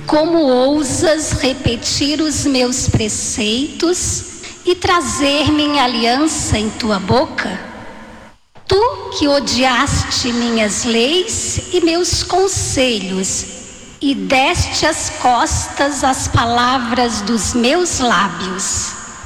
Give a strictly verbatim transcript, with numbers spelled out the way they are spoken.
Como ousas repetir os meus preceitos e trazer minha aliança em tua boca? Tu que odiaste minhas leis e meus conselhos e deste as costas às palavras dos meus lábios.